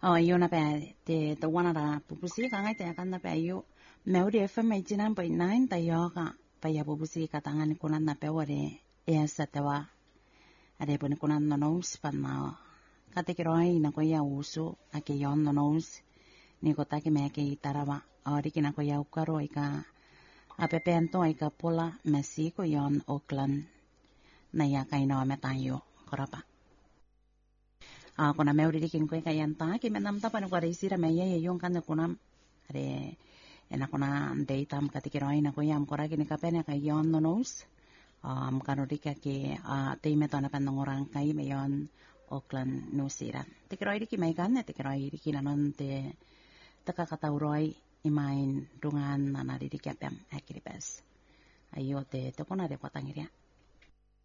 Yo na pe te wana ra pupusi ka ngai te kan na pe yo meu de FM 89.9 ta yo ka pa ya pupusi ka tangan kunan na pe wore e sa te wa ade pun kunan no nos pan ma ka te kiroi na ko ya uso a ke yon no nos ni ko ta ke me ke tarawa ori ki na ko ya ukaro ka a pe pento ka pola Mexico yon Oakland na ya kai no me ta yo korapa kona me uri kin ko ka yanta ki me nam ta pan ko re sira me ye yon kan ko nam re ena kona dei tam ka te kiroi na ko yam kora ki ni ka pene ka yon no nos kano dika ke te me tona pan ngorang kai me yon Oakland New Zealand te kiroi ki mai kan te kiroi ki na non te taka katauroi imain dungan na di kapem akiribas ayo te kona de patangiria